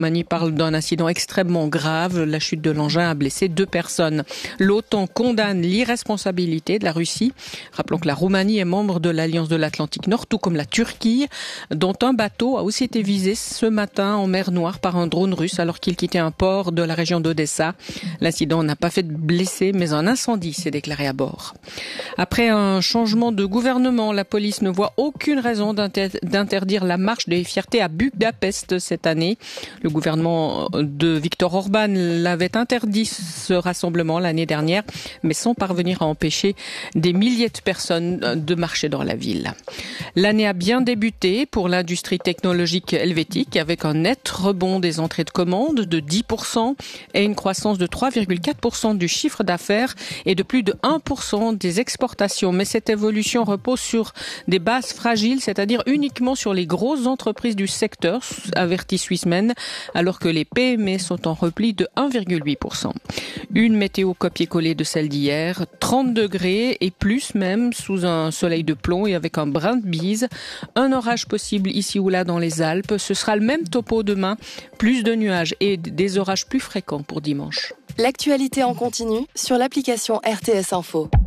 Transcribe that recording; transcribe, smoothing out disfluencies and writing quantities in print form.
Roumanie parle d'un incident extrêmement grave. La chute de l'engin a blessé 2 personnes. L'OTAN condamne l'irresponsabilité de la Russie. Rappelons que la Roumanie est membre de l'Alliance de l'Atlantique Nord, tout comme la Turquie, dont un bateau a aussi été visé ce matin en mer Noire par un drone russe alors qu'il quittait un port de la région d'Odessa. L'incident n'a pas fait de blessés, mais un incendie s'est déclaré à bord. Après un changement de gouvernement, la police ne voit aucune raison d'interdire la marche des fiertés à Budapest cette année. Le gouvernement de Viktor Orban l'avait interdit ce rassemblement l'année dernière, mais sans parvenir à empêcher des milliers de personnes de marcher dans la ville. L'année a bien débuté pour l'industrie technologique helvétique avec un net rebond des entrées de commandes de 10% et une croissance de 3,4% du chiffre d'affaires et de plus de 1% des exportations. Mais cette évolution repose sur des bases fragiles, c'est-à-dire uniquement sur les grosses entreprises du secteur, avertit Swissmem, alors que les PME sont en repli de 1,8%. Une météo copier-coller de celle d'hier, 30 degrés et plus même sous un soleil de plomb et avec un brin de bise. Un orage possible ici ou là dans les Alpes. Ce sera le même topo demain, plus de nuages et des orages plus fréquents pour dimanche. L'actualité en continu sur l'application RTS Info.